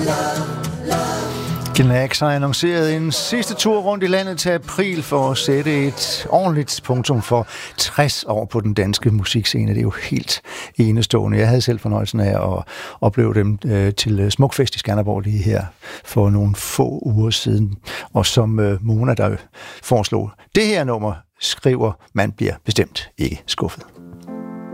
Gnags har annonceret en sidste tur rundt i landet til april for at sætte et ordentligt punktum for 60 år på den danske musikscene. Det er jo helt enestående. Jeg havde selv fornøjelsen af at opleve dem til Smukfest i Skanderborg lige her for nogle få uger siden. Og som Mona, der foreslog det her nummer, skriver, man bliver bestemt ikke skuffet.